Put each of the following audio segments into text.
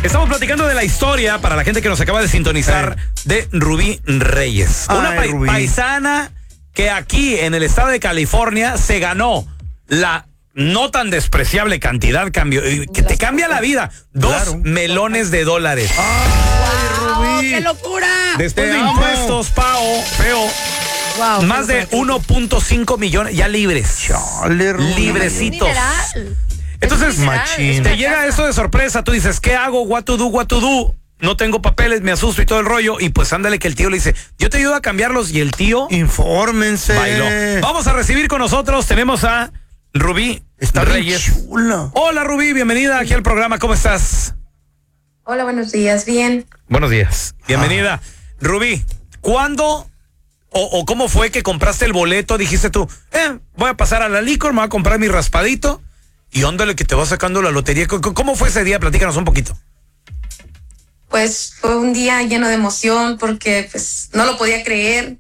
Estamos platicando de la historia, para la gente que nos acaba de sintonizar, de Rubí Reyes. Una Rubí. paisana que aquí en el estado de California se ganó la no tan despreciable cantidad, que te cambia la vida. 2 melones de dólares. ¡Ay, Rubí! ¡Qué locura! Después de impuestos, feo. Wow, Más de 1.5 millones ya libres. Chale, Rubí. Librecitos. Literal. Entonces, Machín. te llega eso de sorpresa, tú dices, ¿qué hago? What to do? No tengo papeles, me asusto y todo el rollo. Y pues ándale que el tío le dice, yo te ayudo a cambiarlos. Y el tío Infórmense. bailó. Vamos a recibir con nosotros, tenemos a Rubí Está bien Reyes. chula. Hola Rubí, bienvenida aquí al programa, ¿cómo estás? Hola, buenos días, bien. Buenos días, bienvenida. Rubí, ¿cuándo o cómo fue que compraste el boleto? Dijiste tú, voy a pasar a la licor, me voy a comprar mi raspadito y óndale que te va sacando la lotería. ¿Cómo fue ese día? Platícanos un poquito. Pues fue un día lleno de emoción porque pues no lo podía creer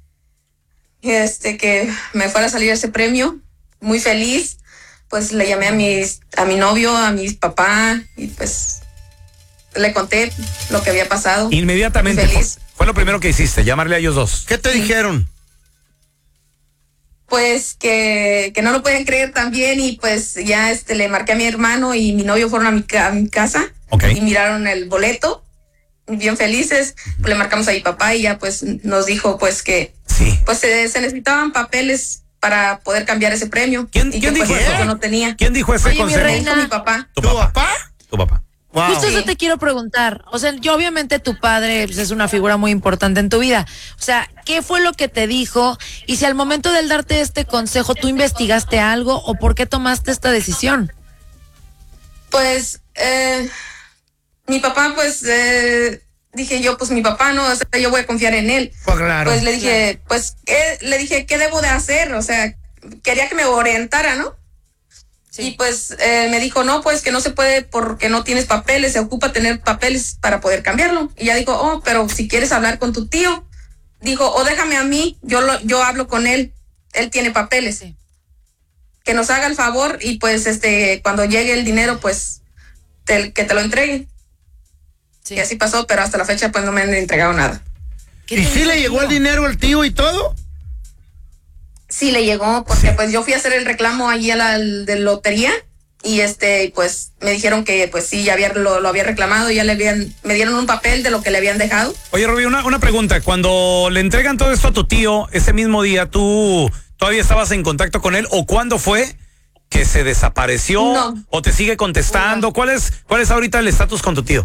que me fuera a salir ese premio. Muy feliz. Pues le llamé a mi novio, a mi papá y pues le conté lo que había pasado. Inmediatamente Feliz. fue lo primero que hiciste, llamarle a ellos dos. ¿Qué te dijeron? Pues que no lo pueden creer también y pues ya le marqué a mi hermano y mi novio fueron a mi casa. Okay. Y miraron el boleto, bien felices. Le marcamos a mi papá y ya pues nos dijo pues que Sí. pues se necesitaban papeles para poder cambiar ese premio. ¿Quién que, dijo pues, eso? Yo no tenía. ¿Quién dijo ese Oye, mi consejo? reina. Dijo mi papá. ¿Tu papá? Tu papá. Wow. Justo eso Sí. te quiero preguntar. O sea, yo obviamente tu padre pues, es una figura muy importante en tu vida. O sea, ¿qué fue lo que te dijo? Y si al momento de darte este consejo tú investigaste algo o por qué tomaste esta decisión. Pues mi papá pues dije yo pues mi papá no, o sea, yo voy a confiar en él. Pues claro. Pues le dije pues ¿qué debo de hacer? O sea, quería que me orientara, ¿no? Sí. Y pues me dijo, no, pues que no se puede porque no tienes papeles, se ocupa tener papeles para poder cambiarlo. Y ya dijo, pero si quieres hablar con tu tío, dijo, o déjame a mí, yo hablo con él tiene papeles. Sí. Que nos haga el favor y pues cuando llegue el dinero, pues que te lo entreguen. Sí. Y así pasó, pero hasta la fecha pues no me han entregado nada. ¿Qué ¿Y te sí dijo le el llegó tío? el dinero al tío y todo? Sí le llegó, porque pues yo fui a hacer el reclamo allí a la de lotería y pues me dijeron que pues sí, ya lo había reclamado, ya me dieron un papel de lo que le habían dejado. Oye, Rubí, una pregunta. Cuando le entregan todo esto a tu tío, ese mismo día, ¿tú todavía estabas en contacto con él? ¿O cuándo fue que se desapareció? No. ¿O te sigue contestando? No. ¿Cuál es ahorita el estatus con tu tío?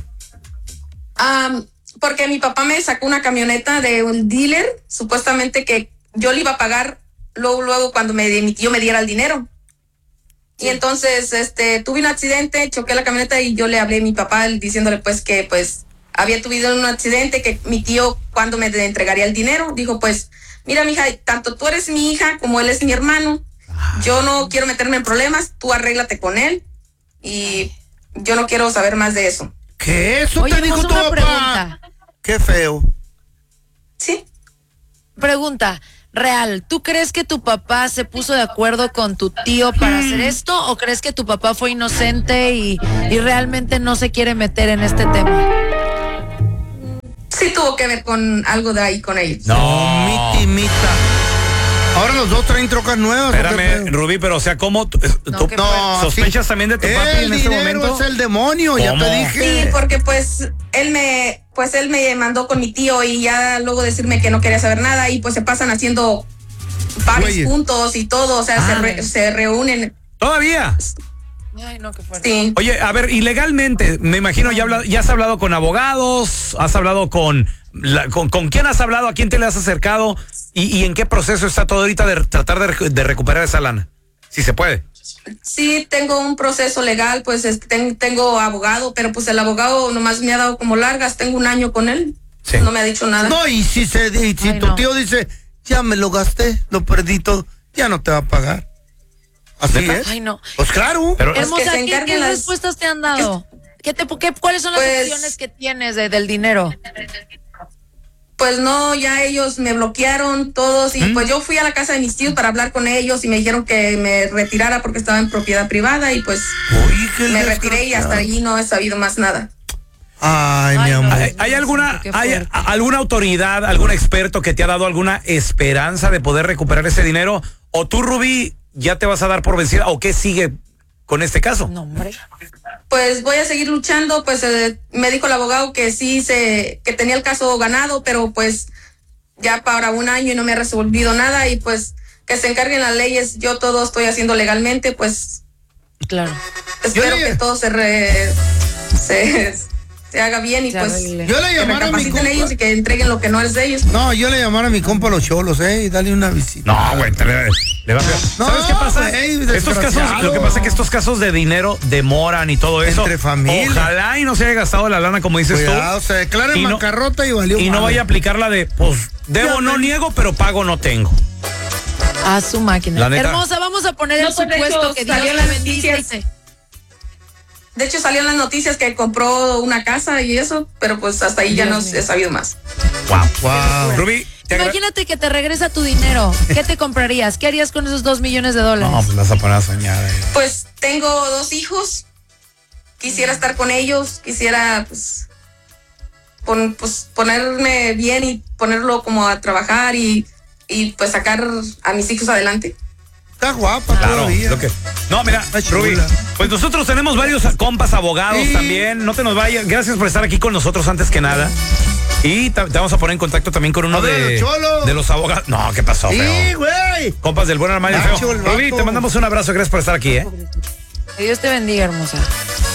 Porque mi papá me sacó una camioneta de un dealer, supuestamente que yo le iba a pagar luego cuando mi tío me diera el dinero. Y entonces tuve un accidente, choqué la camioneta y yo le hablé a mi papá diciéndole pues que pues había tenido un accidente, que mi tío cuando me entregaría el dinero, dijo pues, mira mija, tanto tú eres mi hija como él es mi hermano, yo no quiero meterme en problemas, tú arréglate con él y yo no quiero saber más de eso. ¿Qué? ¿Eso Oye, te dijo pues, tu una papá? pregunta. Qué feo. Sí. Pregunta real, ¿tú crees que tu papá se puso de acuerdo con tu tío para hacer esto o crees que tu papá fue inocente y realmente no se quiere meter en este tema? Sí tuvo que ver con algo de ahí con ellos. No. Mi timita. Ahora los dos traen trocas nuevas. ¿o qué Espérame, pedo? Rubí, pero o sea, ¿cómo? ¿Tú qué No, sospechas sí. también de tu papi El en este dinero momento? es el demonio, ya ¿Cómo? te dije. Sí, porque pues él me mandó con mi tío y ya luego decirme que no quería saber nada y pues se pasan haciendo varios Güeyes. puntos y todo, o sea, se reúnen. ¿Todavía? Ay, no, qué fuerte. Sí. Oye, a ver, y legalmente, me imagino, ya has hablado con abogados, has hablado con quién has hablado, a quién te le has acercado y en qué proceso está todo ahorita de tratar de recuperar esa lana, si se puede. Sí, tengo un proceso legal, pues tengo abogado, pero pues el abogado nomás me ha dado como largas, tengo un año con él, Sí. no me ha dicho nada. No, y si Ay, tu no. tío dice, ya me lo gasté, lo perdí todo, ya no te va a pagar. Así ¿Neta? es. Ay, no. Pues claro. Pero Hermosa, se ¿qué encarguen las- respuestas te han dado? ¿Cuáles son las Pues- opciones que tienes del dinero? Pues no, ya ellos me bloquearon todos y pues yo fui a la casa de mis tíos para hablar con ellos y me dijeron que me retirara porque estaba en propiedad privada y pues Uy, qué me retiré y hasta desgraciado. allí no he sabido más nada. Ay, mi no, amor. ¿Hay alguna, Qué hay fuerte. alguna autoridad, algún experto que te ha dado alguna esperanza de poder recuperar ese dinero? ¿O tú, Rubí, ya te vas a dar por vencida? ¿O qué sigue con este caso? No, hombre. Pues voy a seguir luchando, pues me dijo el abogado que que tenía el caso ganado, pero pues ya para 1 año y no me ha resolvido nada y pues que se encarguen las leyes, yo todo estoy haciendo legalmente, pues Claro. espero que todo se haga bien y Se pues arregle. Yo le que llamara a mi recapaciten compa. ellos y que entreguen lo que no es de ellos. No, yo le llamara a mi compa Los Cholos, y dale una visita. No, güey, le va a pegar. No, ¿Sabes qué pasa? güey, Estos casos, desgraciado. lo que pasa es que estos casos de dinero demoran y todo eso. Entre familia. Ojalá y no se haya gastado la lana como dices Cuidado, se declara en Y no- bancarrota y valió tú. Y no madre. vaya a aplicar la de, pues, debo no niego, pero pago no tengo. A su máquina. La neta. Hermosa, vamos a poner No, el pues, de supuesto hecho, que Dios salió en la las bendice. noticias. De hecho, salió en las noticias que compró una casa y eso, pero pues hasta ahí ya Dios no mío. he sabido más. Wow. Rubí, Imagínate que te regresa tu dinero. ¿Qué te comprarías? ¿Qué harías con esos $2 millones? No, pues las vas a poner a soñar. Pues tengo 2 hijos, quisiera estar con ellos, quisiera pues, ponerme bien y ponerlo como a trabajar y pues sacar a mis hijos adelante. Está guapa Claro, todavía. No, mira, Está chula. Rubí, pues nosotros tenemos varios compas abogados Sí. también. No te nos vayas. Gracias por estar aquí con nosotros antes que nada. Y te vamos a poner en contacto también con uno Habla de Cholo. de los abogados. No, ¿qué pasó, Sí, feo? güey. Compas del buen armario Nacho, feo. el Rubí, vato. te mandamos un abrazo. Gracias por estar aquí, Que Dios te bendiga, hermosa.